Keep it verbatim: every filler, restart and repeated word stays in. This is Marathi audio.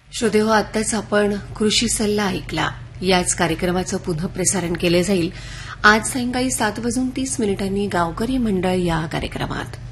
श्रोते हो, आत्ताच आपण कृषी सल्ला ऐकला. याच कार्यक्रमाचं पुनः प्रसारण केलं जाईल आज सायंकाळी सात वाजून तीस मिनिटांनी गावकरी मंडळ या कार्यक्रमात.